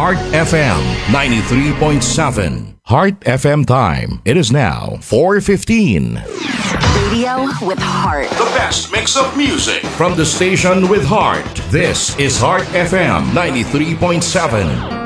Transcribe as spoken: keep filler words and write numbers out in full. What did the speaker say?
Heart F M ninety-three point seven. Heart F M time. It is now four fifteen. Radio with heart. The best mix of music from the station with heart. This is Heart F M ninety-three point seven.